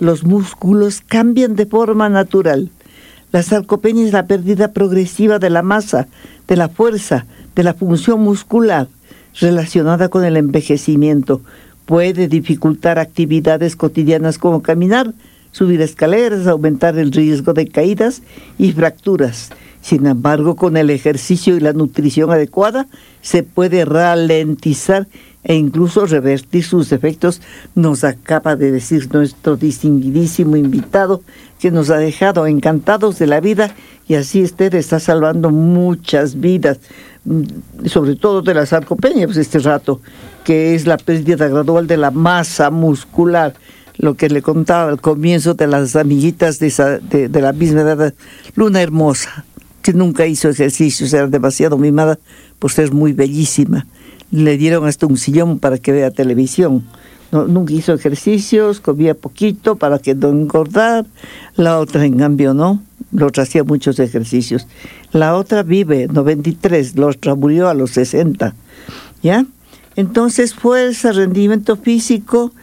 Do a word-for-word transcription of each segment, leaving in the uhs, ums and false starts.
los músculos cambian de forma natural. La sarcopenia es la pérdida progresiva de la masa, de la fuerza, de la función muscular relacionada con el envejecimiento. Puede dificultar actividades cotidianas como caminar, subir escaleras, aumentar el riesgo de caídas y fracturas. Sin embargo, con el ejercicio y la nutrición adecuada, se puede ralentizar e incluso revertir sus efectos, nos acaba de decir nuestro distinguidísimo invitado, que nos ha dejado encantados de la vida, y así usted está salvando muchas vidas, sobre todo de la sarcopenia, pues este rato, que es la pérdida gradual de la masa muscular, lo que le contaba al comienzo de las amiguitas de, esa, de, de la misma edad, Luna Hermosa, que nunca hizo ejercicios, era demasiado mimada por ser muy bellísima. Le dieron hasta un sillón para que vea televisión. No, nunca hizo ejercicios, comía poquito para que no engordar. La otra, en cambio, no. La otra hacía muchos ejercicios. La otra vive, noventa y tres, la otra murió a los sesenta. ¿Ya? Entonces, fuerza, rendimiento físico,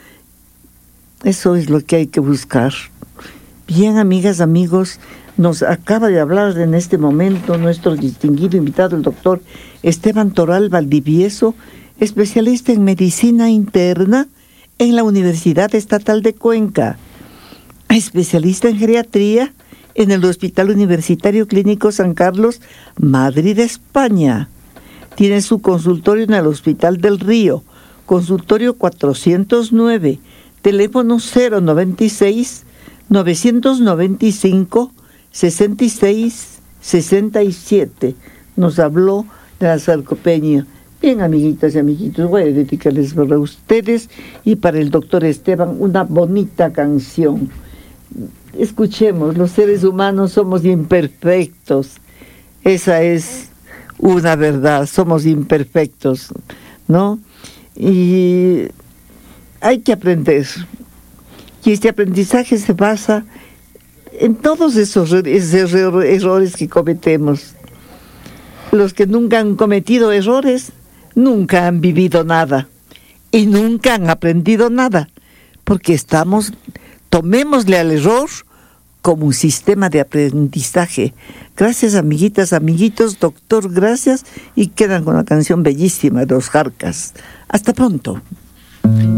eso es lo que hay que buscar. Bien, amigas, amigos, nos acaba de hablar en este momento nuestro distinguido invitado, el doctor Esteban Toral Valdivieso, especialista en medicina interna en la Universidad Estatal de Cuenca, especialista en geriatría en el Hospital Universitario Clínico San Carlos, Madrid, España. Tiene su consultorio en el Hospital del Río, consultorio cuatrocientos nueve, teléfono cero noventa y seis, novecientos noventa y cinco, sesenta y seis, sesenta y siete. Nos habló de la sarcopenia. Bien, amiguitas y amiguitos, voy a dedicarles para ustedes y para el doctor Esteban una bonita canción. Escuchemos, los seres humanos somos imperfectos. Esa es una verdad, somos imperfectos, ¿no? Y hay que aprender. Y este aprendizaje se basa en todos esos, esos errores que cometemos. Los que nunca han cometido errores, nunca han vivido nada y nunca han aprendido nada, porque estamos, tomémosle al error como un sistema de aprendizaje. Gracias, amiguitas, amiguitos, doctor, gracias, y quedan con la canción bellísima de los Jarcas. Hasta pronto.